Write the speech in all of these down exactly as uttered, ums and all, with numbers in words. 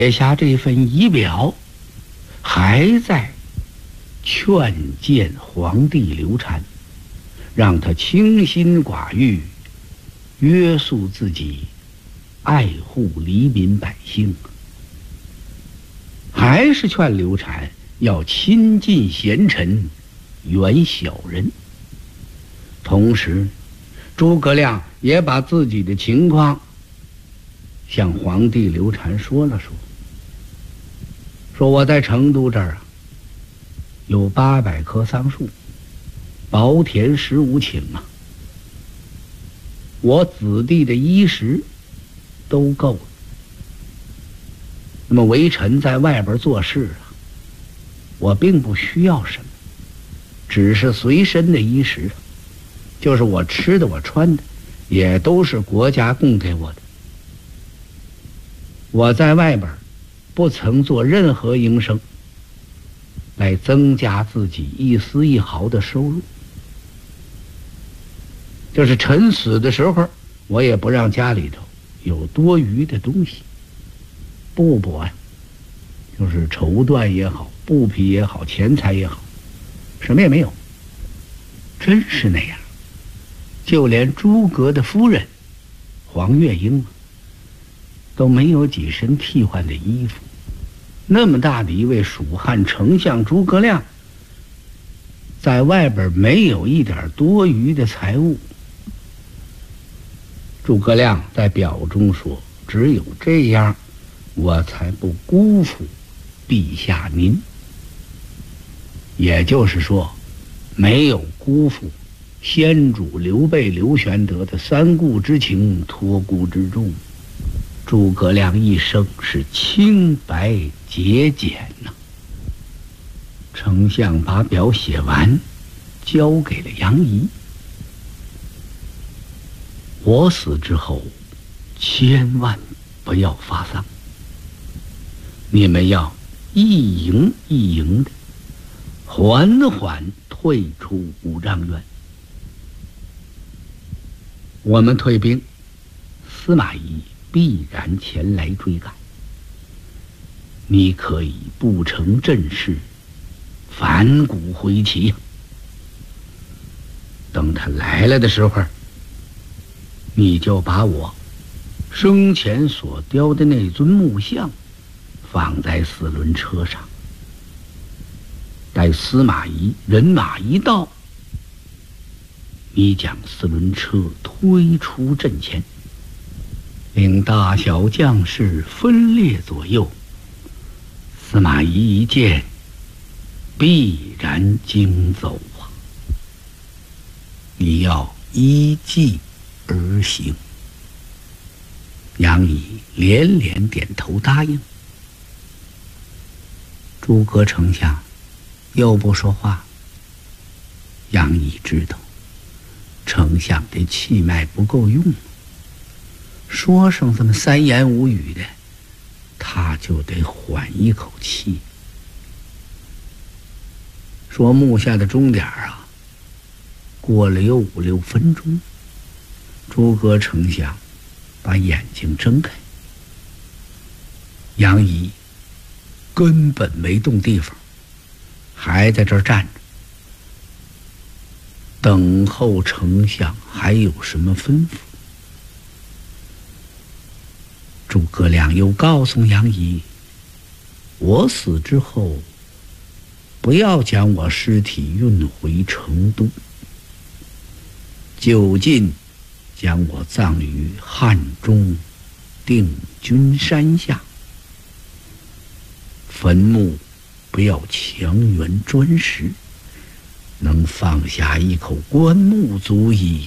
写下这份仪表，还在劝谏皇帝刘禅，让他清心寡欲，约束自己，爱护黎民百姓。还是劝刘禅要亲近贤臣，远小人。同时，诸葛亮也把自己的情况向皇帝刘禅说了说，说我在成都这儿啊，有八百棵桑树，薄田十五顷啊，我子弟的衣食都够了。那么为臣在外边做事啊，我并不需要什么，只是随身的衣食，就是我吃的我穿的，也都是国家供给我的。我在外边不曾做任何营生来增加自己一丝一毫的收入，就是臣死的时候，我也不让家里头有多余的东西，布帛呀，就是绸缎也好，布匹也好，钱财也好，什么也没有。真是那样，就连诸葛的夫人黄月英都没有几身替换的衣服。那么大的一位蜀汉丞相诸葛亮，在外边没有一点多余的财物。诸葛亮在表中说，只有这样，我才不辜负陛下您。也就是说，没有辜负先主刘备、刘玄德的三顾之情，托孤之重。诸葛亮一生是清白节俭呐、啊。丞相把表写完，交给了杨仪。我死之后，千万不要发丧，你们要一营一营的缓缓退出五丈原。我们退兵，司马懿必然前来追赶。你可以不成阵势，反骨回旗呀。等他来了的时候，你就把我生前所雕的那尊木像放在四轮车上，待司马懿人马一到，你将四轮车推出阵前，令大小将士分列左右。司马懿一见，必然惊走啊！你要依计而行。杨仪连连点头答应。诸葛丞相又不说话。杨仪知道丞相的气脉不够用，说上这么三言五语的，他就得缓一口气。说木下的钟点啊，过了有五六分钟，诸葛丞相把眼睛睁开。杨仪根本没动地方，还在这儿站着，等候丞相还有什么吩咐。诸葛亮又告诉杨仪，我死之后，不要将我尸体运回成都，就近将我葬于汉中定军山下，坟墓不要强圆砖石，能放下一口棺木足矣。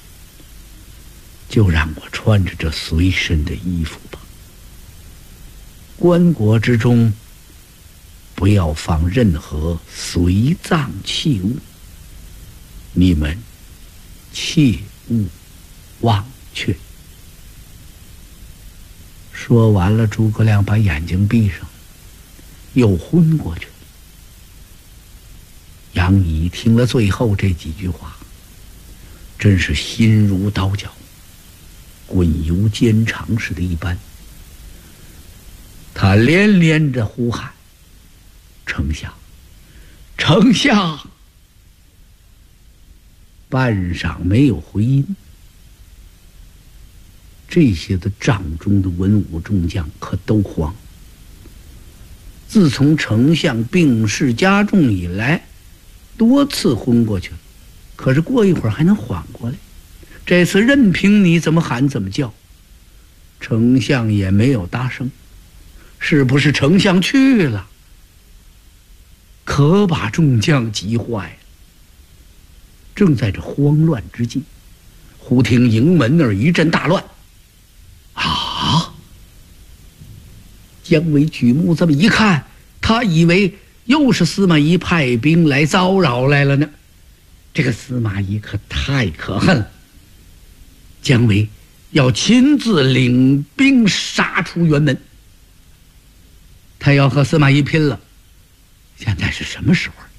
就让我穿着这随身的衣服吧。棺椁之中不要放任何随葬器物，你们切勿忘却。说完了，诸葛亮把眼睛闭上，又昏过去了。杨仪听了最后这几句话，真是心如刀绞，滚油煎肠似的一般。 他连连着呼喊：“丞相，丞相！”半晌没有回音。这些的帐中的文武众将可都慌。自从丞相病势加重以来，多次昏过去了，可是过一会儿还能缓过来。这次任凭你怎么喊怎么叫，丞相也没有答声。是不是丞相去了？可把众将急坏了。正在这慌乱之际，忽听营门那儿一阵大乱。啊！姜维举目这么一看，他以为又是司马懿派兵来骚扰来了呢。这个司马懿可太可恨了，姜维要亲自领兵杀出辕门，他要和司马懿拼了。现在是什么时候？